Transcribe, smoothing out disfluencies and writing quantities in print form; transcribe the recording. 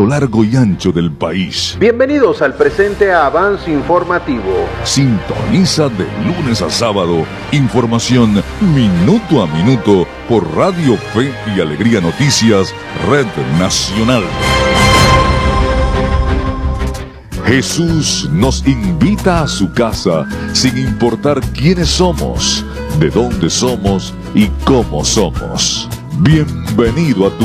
lo largo y ancho del país. Bienvenidos al presente Avance Informativo. Sintoniza de lunes a sábado información minuto a minuto por Radio Fe y Alegría Noticias, Red Nacional. Jesús nos invita a su casa sin importar quiénes somos, de dónde somos y cómo somos. Bienvenido a tu